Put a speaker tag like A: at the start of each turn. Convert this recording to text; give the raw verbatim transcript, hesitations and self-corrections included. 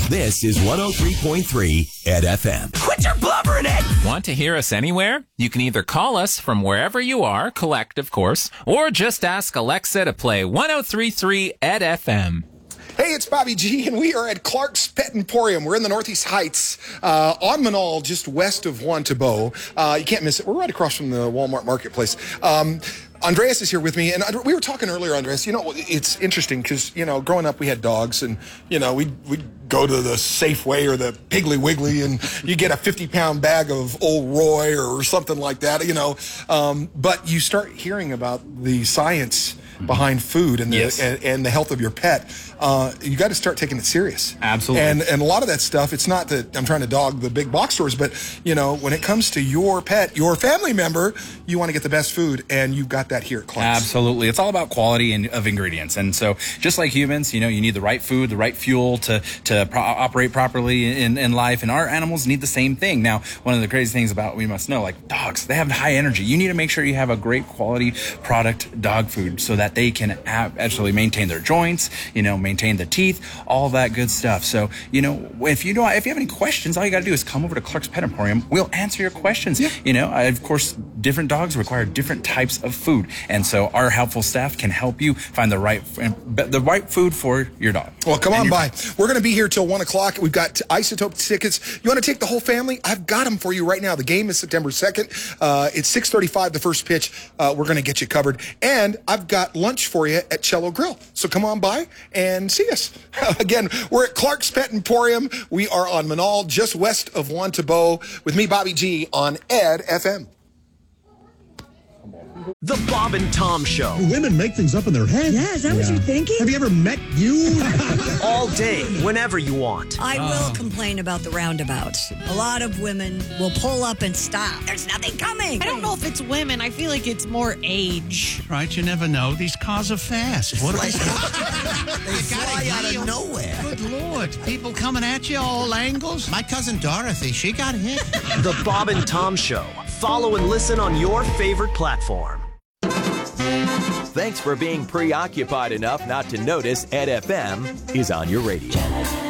A: This is one oh three point three Ed F M.
B: Quit your blubbering, Ed!
C: Want to hear us anywhere? You can either call us from wherever you are, collect, of course, or just ask Alexa to play one oh three point three Ed F M.
D: Hey, it's Bobby G, and we are at Clark's Pet Emporium. We're in the Northeast Heights, uh, on Menaul, just west of Juan Tabo. Uh, you can't miss it. We're right across from the Walmart Marketplace. Um, Andreas is here with me, and we were talking earlier, Andreas, you know, it's interesting because, you know, growing up we had dogs, and, you know, we'd, we'd go to the Safeway or the Piggly Wiggly, and you get a fifty pound bag of Old Roy or something like that, you know. Um, but you start hearing about the science behind food and the,
E: yes.
D: and, and the health of your pet. Uh, you got to start taking it serious.
E: Absolutely.
D: And and a lot of that stuff, it's not that I'm trying to dog the big box stores, but, you know, when it comes to your pet, your family member, you want to get the best food, and you've got that here at Clark's.
E: Absolutely. It's all about quality and, of ingredients. And so just like humans, you know, you need the right food, the right fuel to, to pro- operate properly in, in life, and our animals need the same thing. Now, one of the crazy things about, we must know, like dogs, they have high energy. You need to make sure you have a great quality product dog food so that they can actually maintain their joints, you know, maintain the teeth, all that good stuff. So, you know, if you know, if you have any questions, all you got to do is come over to Clark's Pet Emporium. We'll answer your questions. Yeah. You know, I, of course, different dogs require different types of food, and so our helpful staff can help you find the right the right food for your dog.
D: Well, come on by.
E: Pet.
D: We're going to be here till one o'clock. We've got Isotope tickets. You want to take the whole family? I've got them for you right now. The game is September second. Uh, it's six thirty-five, the first pitch. Uh, we're going to get you covered. And I've got lunch for you at Cello Grill. So come on by and see us. Again, we're at Clark's Pet Emporium. We are on Menaul, just west of Juan Tabo, with me, Bobby G, on Ed F M.
B: The Bob and Tom Show.
F: Women make things up in their head.
G: Yeah, is that yeah. what you're thinking?
F: Have you ever met you?
B: All day, whenever you want.
G: I will uh. complain about the roundabouts. A lot of women will pull up and stop. There's nothing coming.
H: I don't know if it's women. I feel like it's more age.
I: Right, you never know. These cars are fast. What are they?
J: They fly out of nowhere.
I: Good Lord. People coming at you all angles. My cousin Dorothy, she got hit.
B: The Bob and Tom Show. Follow and listen on your favorite platform.
A: Thanks for being preoccupied enough not to notice Ed F M is on your radio.